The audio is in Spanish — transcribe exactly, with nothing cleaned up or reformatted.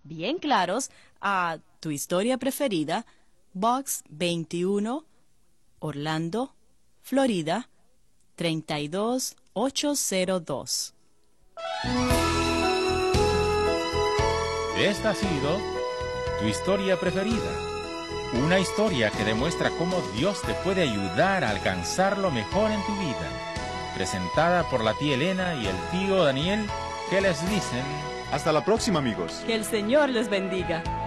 bien claros a Tu Historia Preferida, Box veintiuno, Orlando, Florida, treinta y dos mil ochocientos dos. Esta ha sido Tu Historia Preferida, una historia que demuestra cómo Dios te puede ayudar a alcanzar lo mejor en tu vida. Presentada por la tía Elena y el tío Daniel, que les dicen... Hasta la próxima, amigos. Que el Señor les bendiga.